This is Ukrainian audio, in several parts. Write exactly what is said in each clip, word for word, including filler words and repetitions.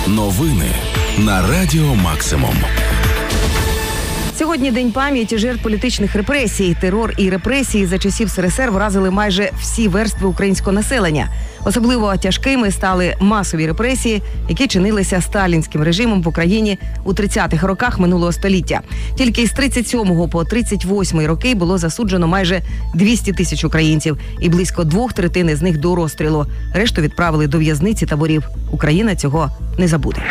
Новини на Радіо Максимум. Сьогодні День пам'яті жертв політичних репресій. Терор і репресії за часів СРСР вразили майже всі верстви українського населення. Особливо тяжкими стали масові репресії, які чинилися сталінським режимом в Україні у тридцятих роках минулого століття. Тільки з тридцять сьомого по тридцять восьмий роки було засуджено майже двісті тисяч українців, і близько двох третин із них до розстрілу. Решту відправили до в'язниці таборів. Україна цього не забуде.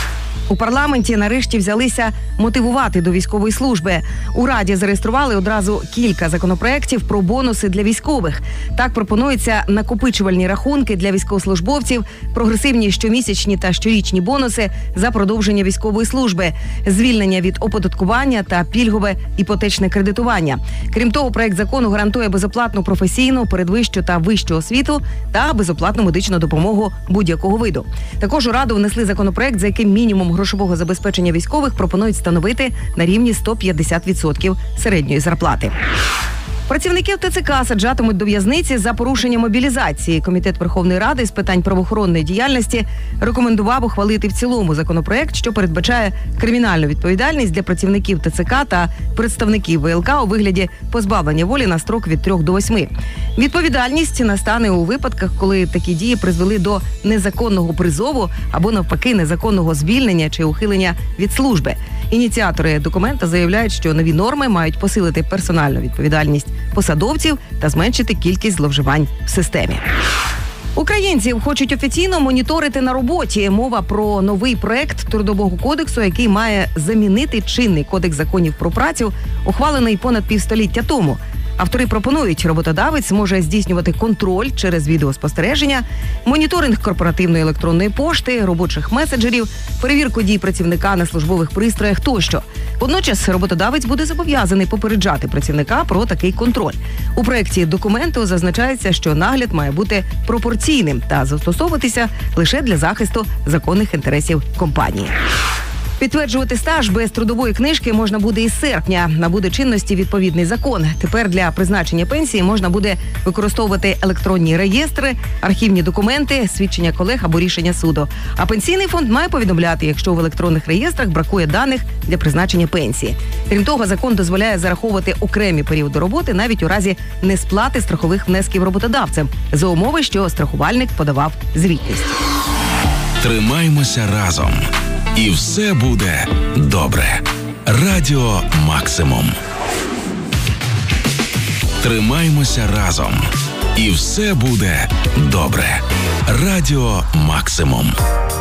У парламенті нарешті взялися мотивувати до військової служби. У Раді зареєстрували одразу кілька законопроєктів про бонуси для військових. Так пропонуються накопичувальні рахунки для військовослужбовців, прогресивні щомісячні та щорічні бонуси за продовження військової служби, звільнення від оподаткування та пільгове іпотечне кредитування. Крім того, проект закону гарантує безоплатну професійну, передвищу та вищу освіту та безоплатну медичну допомогу будь-якого виду. Також у Раду внесли законопроект, за яким мінімум грошового забезпечення військових пропонують встановити на рівні сто п'ятдесят відсотків середньої зарплати. Працівників ТЦК саджатимуть до в'язниці за порушення мобілізації. Комітет Верховної Ради з питань правоохоронної діяльності рекомендував ухвалити в цілому законопроект, що передбачає кримінальну відповідальність для працівників ТЦК та представників ВЛК у вигляді позбавлення волі на строк від трьох до восьми. Відповідальність настане у випадках, коли такі дії призвели до незаконного призову або навпаки незаконного звільнення чи ухилення від служби. Ініціатори документа заявляють, що нові норми мають посилити персональну відповідальність посадовців та зменшити кількість зловживань в системі. Українців хочуть офіційно моніторити на роботі. Мова про новий проект Трудового кодексу, який має замінити чинний кодекс законів про працю, ухвалений понад півстоліття тому. Автори пропонують, роботодавець може здійснювати контроль через відеоспостереження, моніторинг корпоративної електронної пошти, робочих меседжерів, перевірку дій працівника на службових пристроях тощо. Водночас роботодавець буде зобов'язаний попереджати працівника про такий контроль. У проєкті документу зазначається, що нагляд має бути пропорційним та застосовуватися лише для захисту законних інтересів компанії. Підтверджувати стаж без трудової книжки можна буде із серпня. Набуде чинності відповідний закон. Тепер для призначення пенсії можна буде використовувати електронні реєстри, архівні документи, свідчення колег або рішення суду. А пенсійний фонд має повідомляти, якщо в електронних реєстрах бракує даних для призначення пенсії. Крім того, закон дозволяє зараховувати окремі періоди роботи навіть у разі несплати страхових внесків роботодавцем, за умови, що страхувальник подавав звітність. Тримаймося разом. І все буде добре. Радіо Максимум. Тримаймося разом. І все буде добре. Радіо Максимум.